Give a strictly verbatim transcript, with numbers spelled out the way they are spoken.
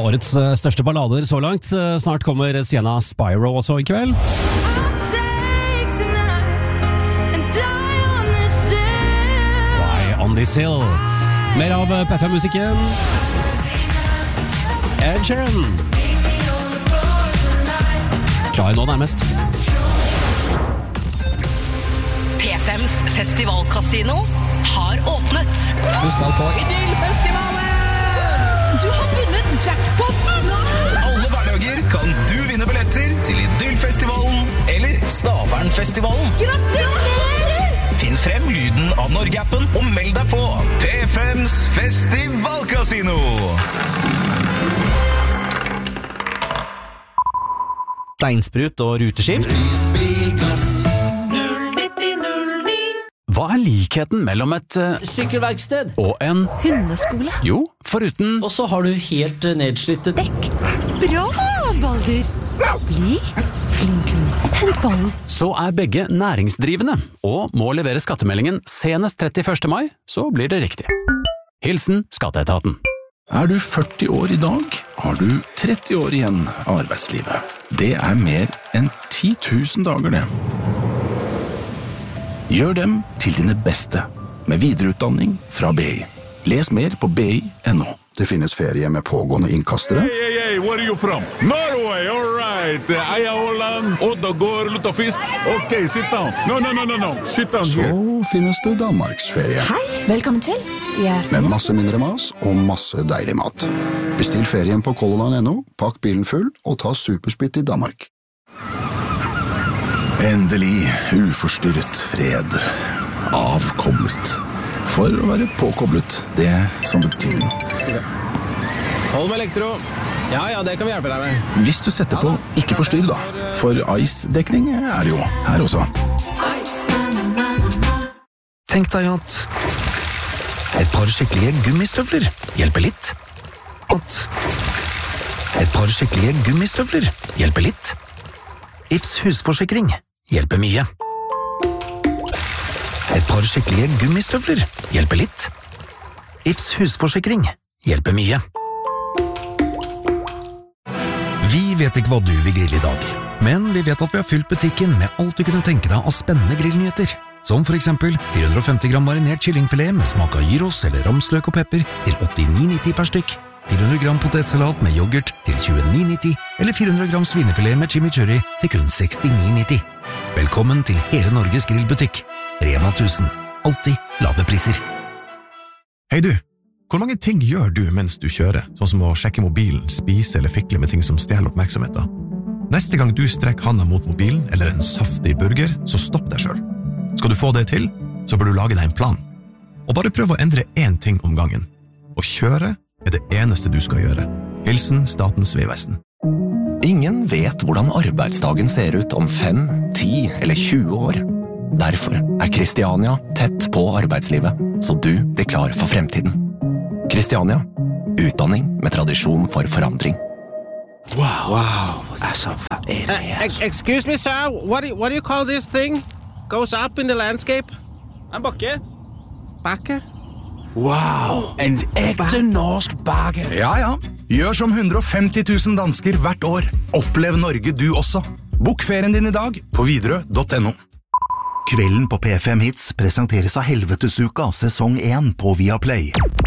Årets uh, største ballader så langt. Uh, snart kommer Sienna Spyro også i kveld. Die on this hill. Mer av P F M-musikken. Ed Sheeran. Klar nå nærmest. P F M's festivalkasino har åpnet. Du skal på Idylfestivalen! Du har vunnet jackpoten! Alle hverdager kan du vinne billetter til Idylfestivalen eller Stavernfestivalen. Gratulerer! Finn frem lyden av Norge-appen og meld deg på P F M's festivalkasino. Steinsprut og ruteskift. Hva er likheten mellom et uh, Sykkelverksted og en Hundeskole. Jo, foruten Og så har du helt uh, nedslitte Dekk. Bra, Baldur. Bli flink hund. Hent ballen. Så er begge næringsdrivende og må levere skattemeldingen senest trettiførste mai, så blir det riktig. Hilsen Skatteetaten. Er du førti år i dag, har du tretti år igjen av arbeidslivet. Det er mer enn ti tusen dager det. Gjør dem til dine beste, med videreutdanning fra B I. Les mer på b i punktum n o. Det finnes ferie med pågående innkastere. Hey, hey, hey, where are you from? Norway, all right. Eia Holland, Oddagård, Luttafisk. Ok, sit down. No, no, no, no, no. Sit down Så here. finnes det Danmarksferie. Hei, velkommen til. Jeg Med masse mindre mas og masse deilig mat. Bestill ferien på color line punktum no, pakk bilen full og ta supersplitt i Danmark. Endelig uforstyrret fred. Avkoblet. For å være påkoblet, det som betyr noe. Hold med elektro. Ja, ja, det kan vi hjelpe deg med. Hvis du setter på ikke forstyrr da, for ice-dekning er det jo her også. Tenk deg at et par skikkelige gummistøvler hjelper litt. At et par skikkelige gummistøvler hjelper litt. Ifs husforsikring hjelper mye. Et par skikkelige gummistøvler hjelper litt. Ifs husforsikring hjelper mye. Vi vet ikke hva du vil grille i dag, men vi vet at vi har fylt butikken med alt du kunne tenke deg av spennende grillnyheter. Som for eksempel fire hundre og femti gram marinert kyllingfilet med smak av gyros eller ramsløk og pepper til åttini nitti per stykk. fire hundre gram potetsalat med yoghurt til tjueni nitti, eller fire hundre gram svinefilet med chimichurri til kun sekstini nitti. Velkommen til hele Norges grillbutikk. Rema tusen. Alltid lave priser. Hei du, hvor mange ting gjør du mens du kjører, sånn som å sjekke mobilen, spise eller fikle med ting som stjeler oppmerksomheten? Neste gang du strekker handa mot mobilen eller en saftig burger, så stopp deg selv. Skal du få det til, så bør du lage deg en plan. Og bare prøv å endre én ting om gangen. Å kjøre er det eneste du skal gjøre. Hilsen Statens vegvesen. Ingen vet hvordan arbeidsdagen ser ut om fem, ti eller tjue år. Derfor er Kristiania tett på arbeidslivet, så du blir klar for fremtiden. Kristiania. Utdanning med tradisjon for forandring. Wow, wow. Altså, hva er det her? Uh, excuse me, sir. What do, you, what do you call this thing? Goes up in the landscape? En bakke. Bakke? Wow, en ekte norsk bakke. Ja, ja. Gjør som hundre og femti tusen dansker hvert år. Opplev Norge du også. Bok ferien din i dag på widerøe punktum no. Kvelden på P F M Hits presenteres av Helvetesuka sesong én på Viaplay.